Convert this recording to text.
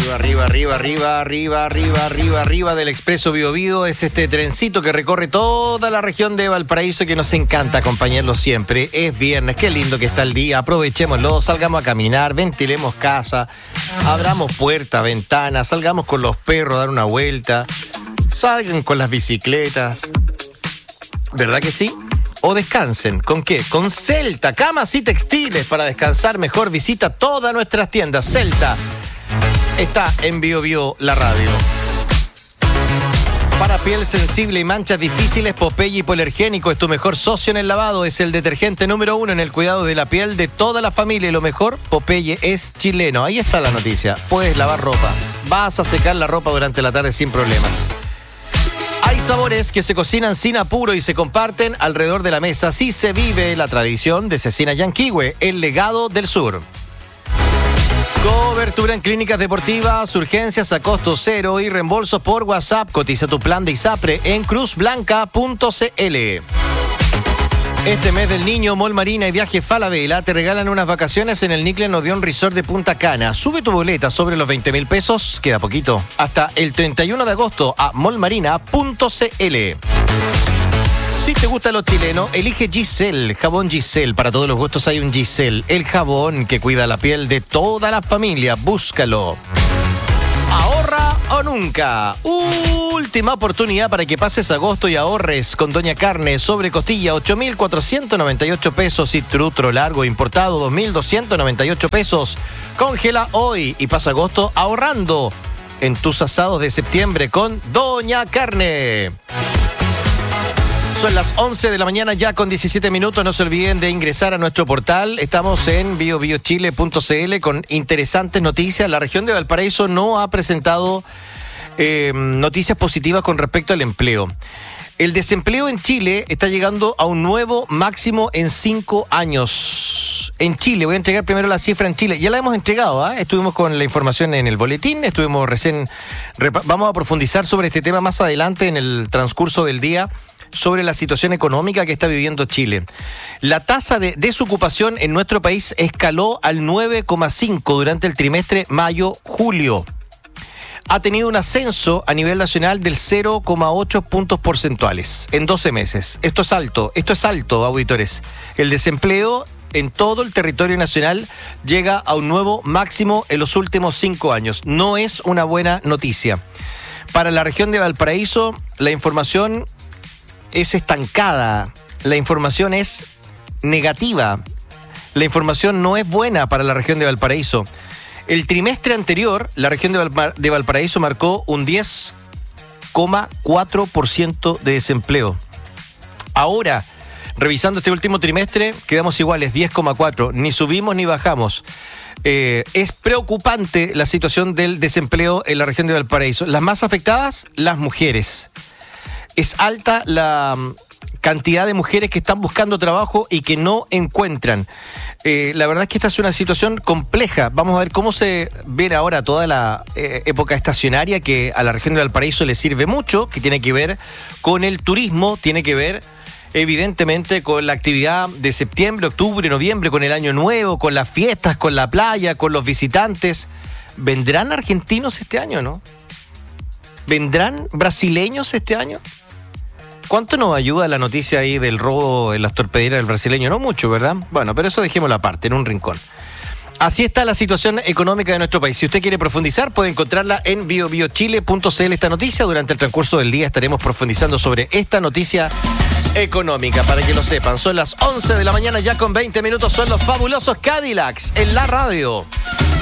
Arriba del Expreso Biobío es este trencito que recorre toda la región de Valparaíso, que nos encanta acompañarlo siempre. Es viernes, qué lindo que está el día, aprovechémoslo, salgamos a caminar, ventilemos casa, abramos puertas, ventanas, salgamos con los perros a dar una vuelta, salgan con las bicicletas, ¿verdad que sí? O descansen, ¿con qué? Con Celta, camas y textiles para descansar mejor. Visita todas nuestras tiendas. Celta está en Biobío, la radio. Para piel sensible y manchas difíciles, Popeye Hipoalergénico es tu mejor socio en el lavado. Es el detergente número 1 en el cuidado de la piel de toda la familia. Y lo mejor, Popeye es chileno. Ahí está la noticia. Puedes lavar ropa. Vas a secar la ropa durante la tarde sin problemas. Hay sabores que se cocinan sin apuro y se comparten alrededor de la mesa. Así se vive la tradición de Cecina Yanquihue, el legado del sur. Cobertura en clínicas deportivas, urgencias a costo cero y reembolsos por WhatsApp. Cotiza tu plan de ISAPRE en cruzblanca.cl. Este mes del niño, Mall Marina y Viaje Falabella te regalan unas vacaciones en el Nickel Odeon Resort de Punta Cana. Sube tu boleta sobre los 20.000 pesos, queda poquito, hasta el 31 de agosto a mallmarina.cl. Si te gusta lo chileno, elige Giselle, jabón Giselle. Para todos los gustos hay un Giselle, el jabón que cuida la piel de toda la familia. Búscalo. Ahorra o nunca. Última oportunidad para que pases agosto y ahorres con Doña Carne. Sobre costilla, 8.498 pesos. Y trutro largo importado, 2.298 pesos. Congela hoy y pasa agosto ahorrando en tus asados de septiembre con Doña Carne. Son las 11 de la mañana ya con 17 minutos. No se olviden de ingresar a nuestro portal. Estamos en biobiochile.cl con interesantes noticias. La región de Valparaíso no ha presentado noticias positivas con respecto al empleo. El desempleo en Chile está llegando a un nuevo máximo en 5 años. En Chile, voy a entregar primero la cifra en Chile. Ya la hemos entregado, ¿eh? Estuvimos con la información en el boletín, vamos a profundizar sobre este tema más adelante en el transcurso del día, sobre la situación económica que está viviendo Chile. La tasa de desocupación en nuestro país escaló al 9,5 durante el trimestre mayo-julio. Ha tenido un ascenso a nivel nacional del 0,8 puntos porcentuales en 12 meses. Esto es alto, auditores. El desempleo en todo el territorio nacional llega a un nuevo máximo en los últimos 5 años. No es una buena noticia. Para la región de Valparaíso, la información es estancada, la información es negativa, la información no es buena para la región de Valparaíso. El trimestre anterior, la región de Valparaíso marcó un 10,4% de desempleo. Ahora, revisando este último trimestre, quedamos iguales, 10,4%, ni subimos ni bajamos. Es preocupante la situación del desempleo en la región de Valparaíso. Las más afectadas, las mujeres. Es alta la cantidad de mujeres que están buscando trabajo y que no encuentran. La verdad es que esta es una situación compleja. Vamos a ver cómo se ve ahora toda la época estacionaria, que a la región de Valparaíso le sirve mucho, que tiene que ver con el turismo, tiene que ver evidentemente con la actividad de septiembre, octubre, noviembre, con el año nuevo, con las fiestas, con la playa, con los visitantes. ¿Vendrán argentinos este año, no? ¿Vendrán brasileños este año? ¿Cuánto nos ayuda la noticia ahí del robo en las torpederas del brasileño? No mucho, ¿verdad? Bueno, pero eso dejémoslo aparte, en un rincón. Así está la situación económica de nuestro país. Si usted quiere profundizar, puede encontrarla en biobiochile.cl esta noticia. Durante el transcurso del día estaremos profundizando sobre esta noticia económica, para que lo sepan. Son las 11 de la mañana ya con 20 minutos. Son los fabulosos Cadillacs en la radio.